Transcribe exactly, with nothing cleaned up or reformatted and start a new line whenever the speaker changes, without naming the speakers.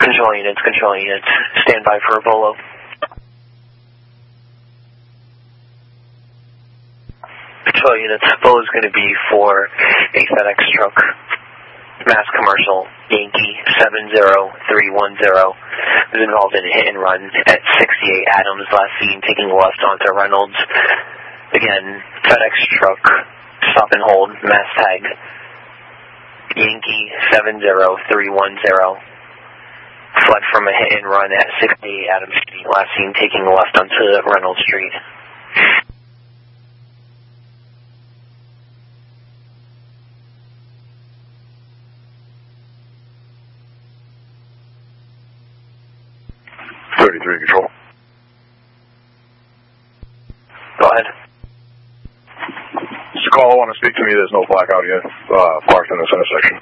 Control units, control units. Stand by for a Bolo. Control units. Bolo is going to be for a FedEx truck. Mass commercial. Yankee seven zero three one zero. Was involved in a hit and run at sixty-eight Adams. Last seen taking left onto Reynolds. Again, FedEx truck. Stop and hold. Mass tag. Yankee seven zero three one zero. Fled from a hit and run at sixty-eight Adams Street. Last seen taking left onto Reynolds Street.
thirty-three, control.
Go ahead.
Just a call, I want to speak to me. There's no blackout yet. Uh, parked in this intersection.